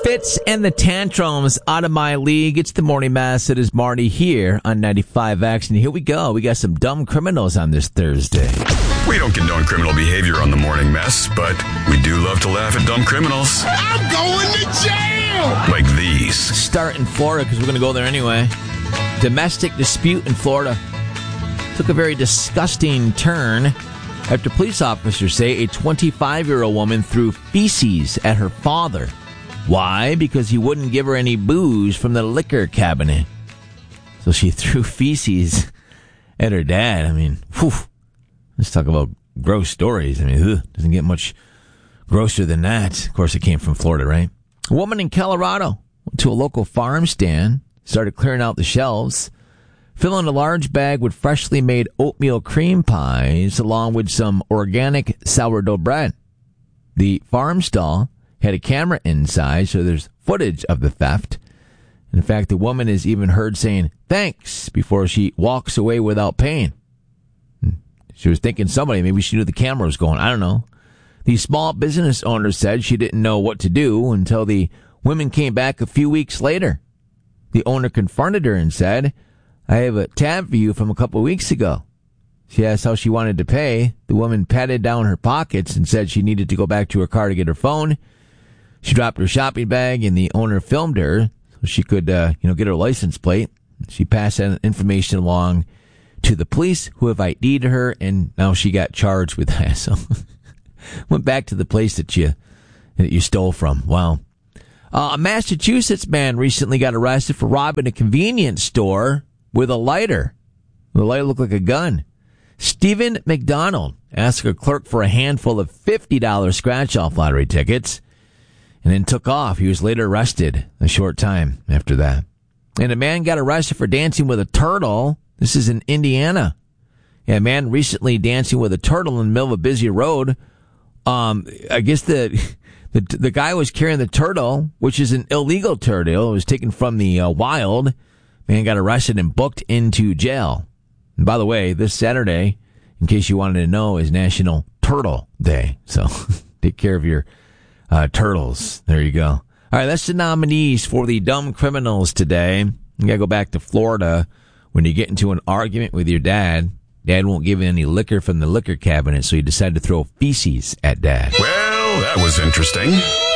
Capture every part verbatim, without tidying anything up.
fits and the tantrums out of my league. It's the Morning Mass. It is Marty here on ninety-five X. And here we go. We got some dumb criminals on this Thursday. We don't condone criminal behavior on the Morning Mess, but we do love to laugh at dumb criminals. I'm going to jail! Like these. Start in Florida because we're going to go there anyway. Domestic dispute in Florida took a very disgusting turn after police officers say a twenty-five-year-old woman threw feces at her father. Why? Because he wouldn't give her any booze from the liquor cabinet. So she threw feces at her dad. I mean, whew. Let's talk about gross stories. I mean, ugh, doesn't get much grosser than that. Of course, it came from Florida, right? A woman in Colorado went to a local farm stand, started clearing out the shelves, filling a large bag with freshly made oatmeal cream pies along with some organic sourdough bread. The farm stall had a camera inside, so there's footage of the theft. In fact, the woman is even heard saying thanks before she walks away without paying. She was thinking somebody, maybe she knew the camera was going. I don't know. The small business owner said she didn't know what to do until the women came back a few weeks later. The owner confronted her and said, I have a tab for you from a couple of weeks ago. She asked how she wanted to pay. The woman patted down her pockets and said she needed to go back to her car to get her phone. She dropped her shopping bag and the owner filmed her so she could, uh, you know, get her license plate. She passed that information along to the police who have I D'd her, and now she got charged with that. So went back to the place that you, that you stole from. Wow. Uh, a Massachusetts man recently got arrested for robbing a convenience store with a lighter. The lighter looked like a gun. Stephen McDonald asked a clerk for a handful of fifty dollars scratch-off lottery tickets and then took off. He was later arrested a short time after that. And a man got arrested for dancing with a turtle. This is in Indiana. Yeah, a man recently dancing with a turtle in the middle of a busy road. Um, I guess the, the the guy was carrying the turtle, which is an illegal turtle. It was taken from the uh, wild. Man got arrested and booked into jail. And by the way, this Saturday, in case you wanted to know, is National Turtle Day. So take care of your uh, turtles. There you go. All right, that's the nominees for the dumb criminals today. You got to go back to Florida. When you get into an argument with your dad, dad won't give you any liquor from the liquor cabinet, so you decide to throw feces at dad. Well, that was interesting.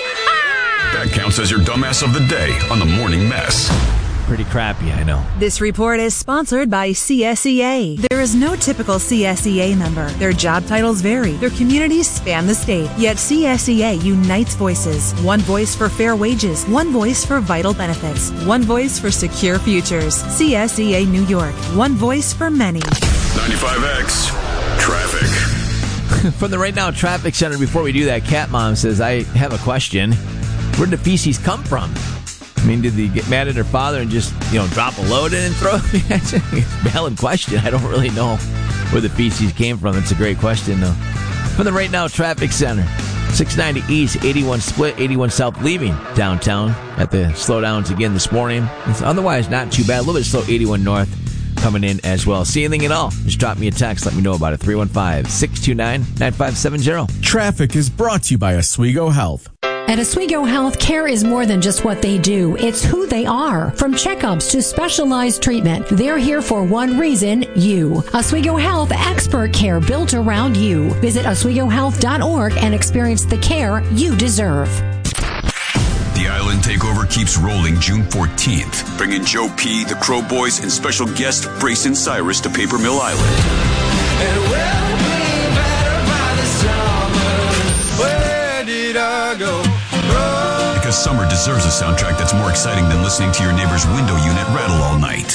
That counts as your dumbass of the day on the Morning Mess. Pretty crappy, I know. This report is sponsored by C S E A. There is no typical C S E A member. Their job titles vary. Their communities span the state. Yet C S E A unites voices. One voice for fair wages. One voice for vital benefits. One voice for secure futures. C S E A New York. One voice for many. ninety-five X Traffic. From the Right Now Traffic Center, before we do that, Cat Mom says, I have a question. Where did the feces come from? I mean, did they get mad at her father and just, you know, drop a load in and throw it? It's a valid question. I don't really know where the feces came from. It's a great question, though. From the Right Now Traffic Center, six ninety East, eighty-one Split, eighty-one South, leaving downtown. At the slowdowns again this morning. It's otherwise not too bad. A little bit slow, eighty-one North coming in as well. See anything at all? Just drop me a text. Let me know about it. three one five, six two nine, nine five seven zero. Traffic is brought to you by Oswego Health. At Oswego Health, care is more than just what they do. It's who they are. From checkups to specialized treatment, they're here for one reason, you. Oswego Health, expert care built around you. Visit oswego health dot org and experience the care you deserve. The Island Takeover keeps rolling June fourteenth, bringing Joe P., the Crow Boys, and special guest Brayson Cyrus to Paper Mill Island. And we'll be better by the summer. Where did I go? Because summer deserves a soundtrack that's more exciting than listening to your neighbor's window unit rattle all night.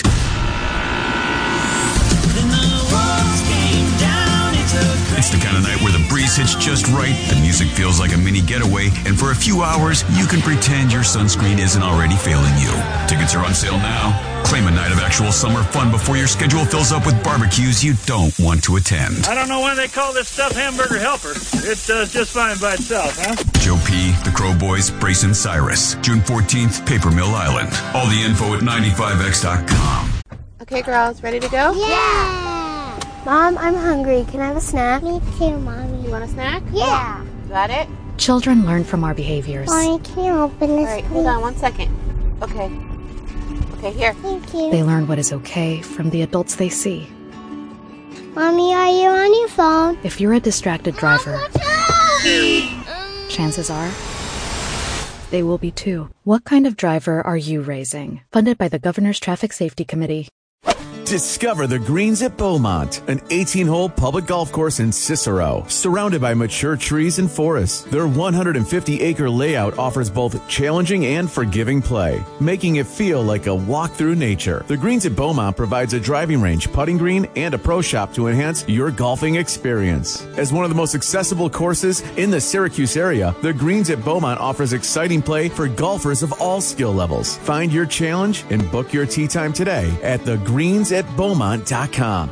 It's the kind of night where the breeze hits just right, the music feels like a mini getaway, and for a few hours, you can pretend your sunscreen isn't already failing you. Tickets are on sale now. Claim a night of actual summer fun before your schedule fills up with barbecues you don't want to attend. I don't know why they call this stuff Hamburger Helper. It does just fine by itself, huh? Joe P., the Crow Boys, Brayson Cyrus. June fourteenth, Paper Mill Island. All the info at ninety-five x dot com. Okay, girls, ready to go? Yeah! Mom, I'm hungry. Can I have a snack? Me too, Mommy. You want a snack? Yeah. Got it? Children learn from our behaviors. Mommy, can you open this? All right, hold on one second. Okay. Okay, here. Thank you. They learn what is okay from the adults they see. Mommy, are you on your phone? If you're a distracted driver, chances are they will be too. What kind of driver are you raising? Funded by the Governor's Traffic Safety Committee. Discover the Greens at Beaumont, an eighteen-hole public golf course in Cicero, surrounded by mature trees and forests. Their one hundred fifty acre layout offers both challenging and forgiving play, making it feel like a walk through nature. The Greens at Beaumont provides a driving range, putting green, and a pro shop to enhance your golfing experience. As one of the most accessible courses in the Syracuse area, the Greens at Beaumont offers exciting play for golfers of all skill levels. Find your challenge and book your tee time today at the greens at beaumont dot com.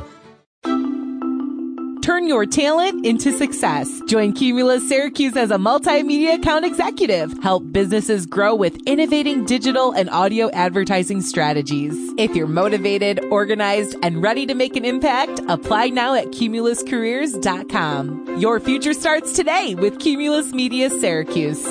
Turn your talent into success. Join Cumulus Syracuse as a multimedia account executive. Help businesses grow with innovating digital and audio advertising strategies. If you're motivated, organized, and ready to make an impact, apply now at cumulus careers dot com. Your future starts today with Cumulus Media Syracuse.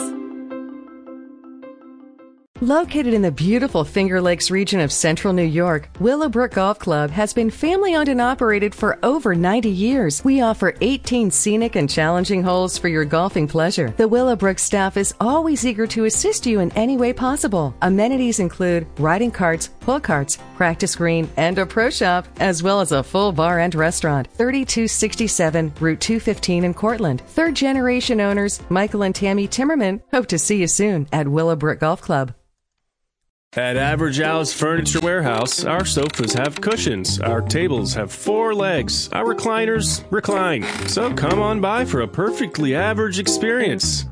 Located in the beautiful Finger Lakes region of central New York, Willowbrook Golf Club has been family owned and operated for over ninety years. We offer eighteen scenic and challenging holes for your golfing pleasure. The Willowbrook staff is always eager to assist you in any way possible. Amenities include riding carts, pull carts, practice green, and a pro shop, as well as a full bar and restaurant. thirty-two sixty-seven Route two fifteen in Cortland. Third generation owners Michael and Tammy Timmerman hope to see you soon at Willowbrook Golf Club. At Average Al's Furniture Warehouse, our sofas have cushions, our tables have four legs, our recliners recline. So come on by for a perfectly average experience.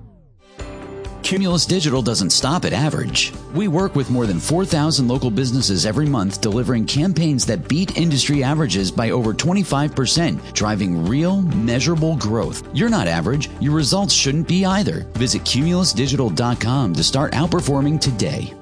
Cumulus Digital doesn't stop at average. We work with more than four thousand local businesses every month, delivering campaigns that beat industry averages by over twenty-five percent, driving real, measurable growth. You're not average. Your results shouldn't be either. Visit cumulus digital dot com to start outperforming today.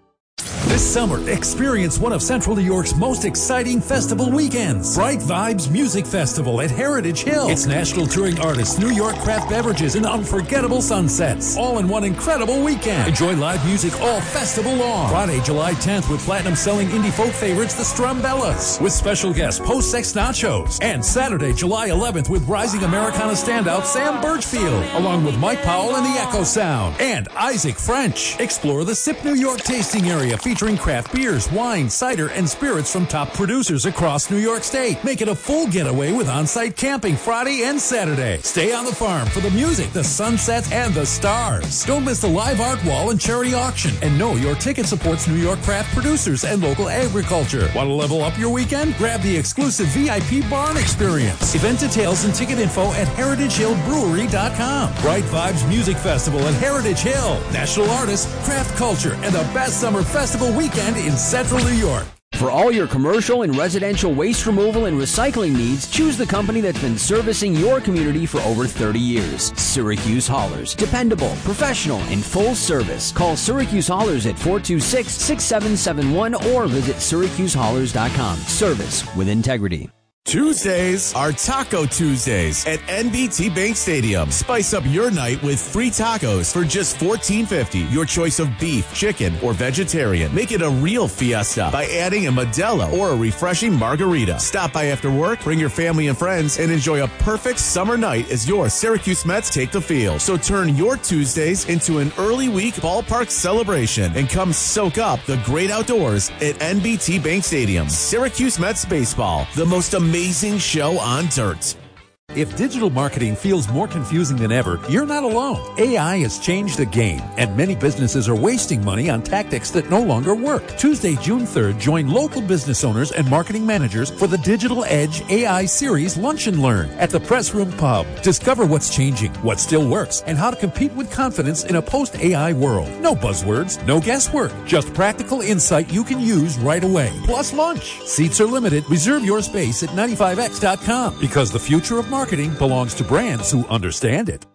This summer, experience one of Central New York's most exciting festival weekends. Bright Vibes Music Festival at Heritage Hill. It's national touring artists, New York craft beverages, and unforgettable sunsets. All in one incredible weekend. Enjoy live music all festival long. Friday, July tenth with platinum-selling indie folk favorites, the Strumbellas, with special guest Post Sex Nachos. And Saturday, July eleventh with rising Americana standout Sam Birchfield, along with Mike Powell and the Echo Sound, and Isaac French. Explore the Sip New York tasting area featuring craft beers, wine, cider, and spirits from top producers across New York State. Make it a full getaway with on-site camping Friday and Saturday. Stay on the farm for the music, the sunsets, and the stars. Don't miss the live art wall and charity auction. And know your ticket supports New York craft producers and local agriculture. Want to level up your weekend? Grab the exclusive V I P barn experience. Event details and ticket info at heritage hill brewery dot com. Bright Vibes Music Festival at Heritage Hill. National artists, craft culture, and the best summer festival weekend in Central New York. For all your commercial and residential waste removal and recycling needs, choose the company that's been servicing your community for over thirty years. Syracuse Haulers. Dependable, professional, and full service. Call Syracuse Haulers at four two six, six seven seven one or visit syracuse haulers dot com. Service with integrity. Tuesdays are Taco Tuesdays at N B T Bank Stadium. Spice up your night with free tacos for just fourteen fifty. Your choice of beef, chicken, or vegetarian. Make it a real fiesta by adding a Modelo or a refreshing margarita. Stop by after work, bring your family and friends, and enjoy a perfect summer night as your Syracuse Mets take the field. So turn your Tuesdays into an early week ballpark celebration and come soak up the great outdoors at N B T Bank Stadium. Syracuse Mets baseball, the most amazing Amazing show on dirt. If digital marketing feels more confusing than ever, you're not alone. A I has changed the game, and many businesses are wasting money on tactics that no longer work. Tuesday, June third, join local business owners and marketing managers for the Digital Edge A I Series Lunch and Learn at the Press Room Pub. Discover what's changing, what still works, and how to compete with confidence in a post-A I world. No buzzwords, no guesswork, just practical insight you can use right away. Plus lunch. Seats are limited. Reserve your space at ninety-five x dot com because the future of marketing Marketing belongs to brands who understand it.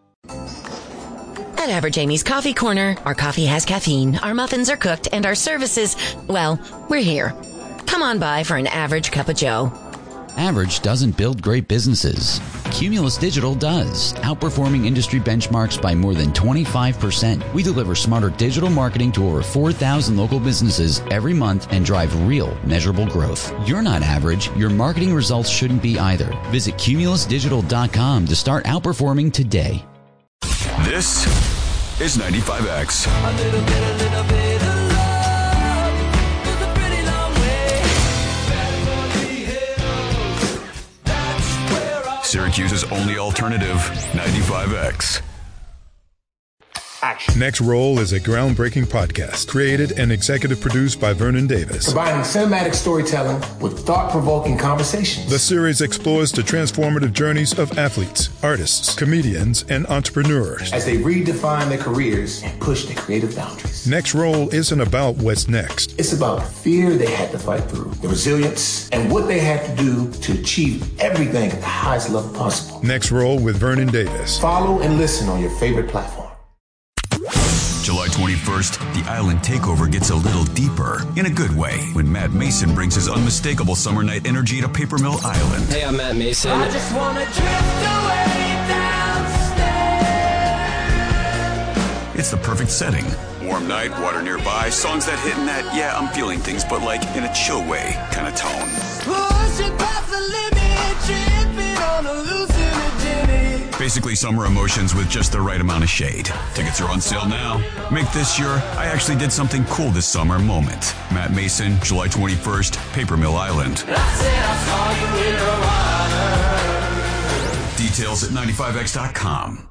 At Average Amy's Coffee Corner, our coffee has caffeine, our muffins are cooked, and our services, well, we're here. Come on by for an average cup of joe. Average doesn't build great businesses. Cumulus Digital does, outperforming industry benchmarks by more than twenty-five percent. We deliver smarter digital marketing to over four thousand local businesses every month and drive real, measurable growth. You're not average. Your marketing results shouldn't be either. Visit cumulus digital dot com to start outperforming today. This is ninety-five X. A little bit, a little bit of love is a pretty long way. Beverly Hills, that's where I Syracuse's only alternative, ninety-five X. Action. Next Roll is a groundbreaking podcast created and executive produced by Vernon Davis. Combining cinematic storytelling with thought-provoking conversations. The series explores the transformative journeys of athletes, artists, comedians, and entrepreneurs as they redefine their careers and push their creative boundaries. Next Roll isn't about what's next. It's about the fear they had to fight through, the resilience, and what they had to do to achieve everything at the highest level possible. Next Roll with Vernon Davis. Follow and listen on your favorite platform. July twenty-first, the Island Takeover gets a little deeper, in a good way, when Matt Mason brings his unmistakable summer night energy to Paper Mill Island. Hey, I'm Matt Mason. I just wanna drift away downstairs. It's the perfect setting. Warm night, water nearby, songs that hit in that, yeah, I'm feeling things, but like in a chill way kind of tone. Pushing past the limit, tripping on a hallucinogenic. Basically summer emotions with just the right amount of shade. Tickets are on sale now. Make this your I actually did something cool this summer moment. Matt Mason, July twenty-first, Paper Mill Island. I said I saw you in the water. Details at ninety-five x dot com.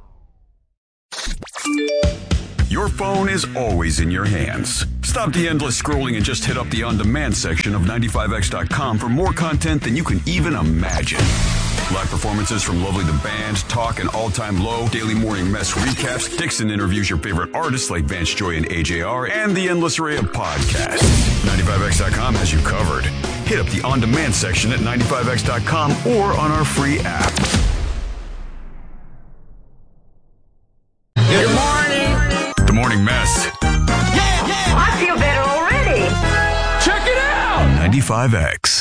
Your phone is always in your hands. Stop the endless scrolling and just hit up the on-demand section of ninety-five x dot com for more content than you can even imagine. Live performances from Lovely the Band, Talk and All Time Low, Daily Morning Mess recaps, Dixon interviews your favorite artists like Vance Joy and A J R, and the endless array of podcasts. ninety-five x dot com has you covered. Hit up the on-demand section at ninety-five x dot com or on our free app. Good morning. The Morning Mess. Yeah, yeah. I feel better already. Check it out. ninety-five X.